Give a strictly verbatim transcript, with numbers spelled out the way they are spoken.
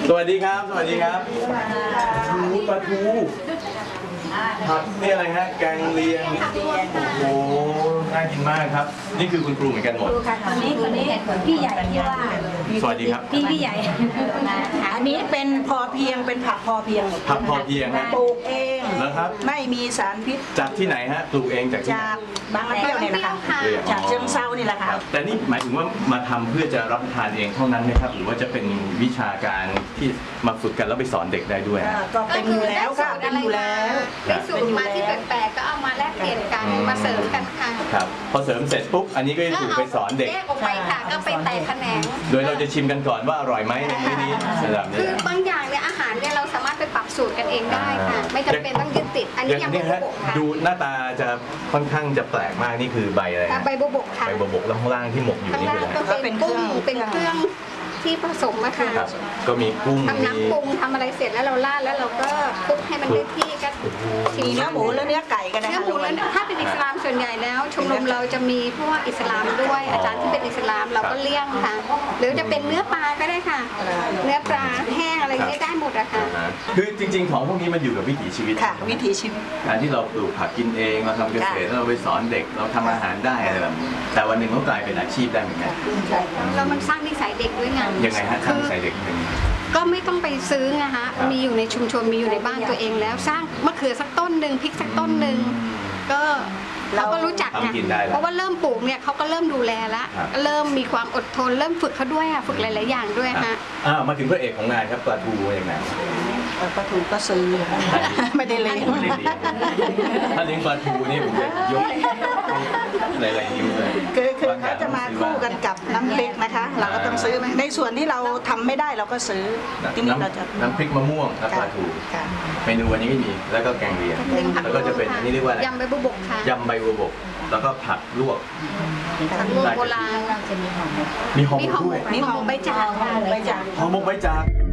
สวัสดีครับสวัสดีครับทูปลาทูผัดนี่อะไรฮะแกงเลียงโอ้โหน่ากินมากครับนี่คือคุณครูเหมือนกันหมดคนนี้คนนี้พี่ใหญ่ที่ว่าสวัสดีครับพี่พี่ใหญ่อันนี้เป็นพอเพียงเป็นผักพอเพียงผักพอเพียงฮะปลูกเองแล้วครับไม่มีสารพิษจากที่ไหนฮะปลูกเองจากที่จากบางน้ำเปรี้ยวนี่แหละค่ะจากเชิงเซานี่แหละค่ะแต่นี่หมายถึงว่ามาทำเพื่อจะรับประทานเองเท่านั้นไหมครับหรือว่าจะเป็นวิชาการที่มาฝึกกันแล้วไปสอนเด็กได้ด้วยก็เป็นอยู่แล้วค่ะเป็นอยู่แล้วได้สูตรมาที่แปลกๆก็เอามาแลกเปลี่ยนกันมาเสริมกันค่ะครับพอเสริมเสร็จปุ๊บอันนี้ก็จะถูกไปสอนเด็กแยกออกไปค่ะก็ไปแตกแขนงโดยเราจะชิมกันก่อนว่าอร่อยไหมในมื้อนี้สำหรับนี้คือบางอย่างเนี่ยอาหารเนี่ยเราสามารถไปปรับสูตรกันเองได้ค่ะไม่จำเป็นต้องยึดติดอันนี้ยังไม่บกค่ะดูหน้าตาจะค่อนข้างจะแปลกมากนี่คือใบอะไรใบบัวบกค่ะใบบัวบกแล้วข้างล่างที่หมกอยู่นี่คืออะไรก็เป็นกุ้งเป็นเครื่องที่ผสมอะค่ะก็มีกุ้งทำน้ำปรุงทำอะไรเสร็จแล้วเราราดแล้วเราก็คลุกให้มันได้ที่ก็มีเนื้อหมูและเนื้อไก่กันนะเนื้อหมูแล้วถ้าเป็นอิสลามส่วนใหญ่แล้วชมรมเราจะมีพวกอิสลามด้วยอาจารย์ที่เป็นอิสลามเราก็เลี่ยงค่ะหรือจะเป็นเนื้อปลาก็ได้ค่ะเนื้อปลาแห้งอะไรนี้ได้หมดอะค่ะคือจริงๆของพวกนี้มันอยู่กับวิถีชีวิตค่ะวิถีชีวิตการที่เราปลูกผักกินเองเราทำเกษตรเราไปสอนเด็กเราทำอาหารได้อะไรแบบนี้แต่วันหนึ่งเขากลายเป็นอาชีพได้เหมือนกันแล้วมันสร้างนิสัยเด็กด้วยไงยังไงฮะสร้างนิสัยเด็กยังไงก็ไม่ต้องไปซื้อไงฮะมีอยู่ในชุมชนมีอยู่ในบ้านตัวเองแล้วสร้างมะเขือสักต้นหนึ่งพริกสักต้นหนึ่งก็เราก็รู้จักนะเพราะว่าเริ่มปลูกเนี่ยเขาก็เริ่มดูแลแล้วเริ่มมีความอดทนเริ่มฝึกเขาด้วยอ่ะฝึกหลายๆอย่างด้วยฮะอ่ามาถึงพระเอกของงานครับปลาทูยังไงปลาทูก็ซื้อไม่ได้เลี้ยงถ้าเลี้ยงปลาทูนี่ผมจะยกหลายๆนิ้วเลยคือคือเขาจะมาคู่กันกับน้ำพริกนะคะเราก็ต้องซื้อในส่วนที่เราทำไม่ได้เราก็ซื้อที่นี่เราจะน้ำพริกมะม่วงและปลาทูเมนูวันนี้ก็มีแล้วก็แกงเลียงแล้วก็จะเป็นอันนี้เรียกว่าอะไรยำใบบัวบกค่ะยำใบบัวบกแล้วก็ผักลวกผักลวกโบราณมีหอมด้วยมีหอมใบจากใบจากหอมใบจาก